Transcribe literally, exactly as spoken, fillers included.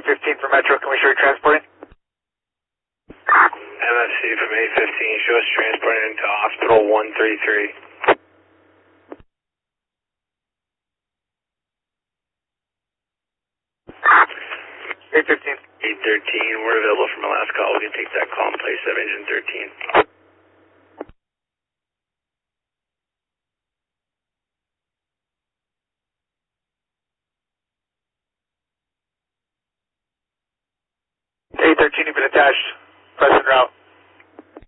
fifteen for Metro, can we show you transporting? M F C from eight fifteen, show us transporting into hospital one three three. eight fifteen. eight thirteen, we're available from our last call. We can take that call and place that engine thirteen. eight thirteen, you've been attached. Press en route.